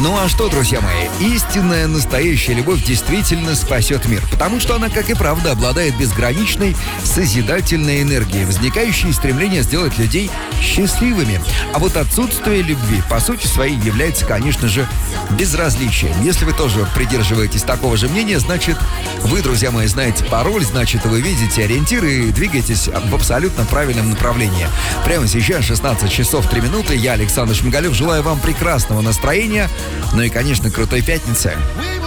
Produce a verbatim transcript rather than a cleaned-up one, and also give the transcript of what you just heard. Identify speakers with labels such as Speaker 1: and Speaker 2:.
Speaker 1: Ну а что, друзья мои, истинная настоящая любовь действительно спасет мир, потому что она, как и правда, обладает безграничной созидательной энергией, возникающей из стремления сделать людей счастливыми. А вот отсутствие любви, по сути своей, является, конечно же, безразличием. Если вы тоже придерживаетесь такого же мнения, значит, вы, друзья мои, знаете пароль, значит, вы видите ориентиры и двигаетесь в абсолютно правильном направлении. Прямо сейчас шестнадцать часов три минуты. Я, Александр Шмигалев, желаю вам прекрасного настроения, ну и, конечно, крутой пятницы.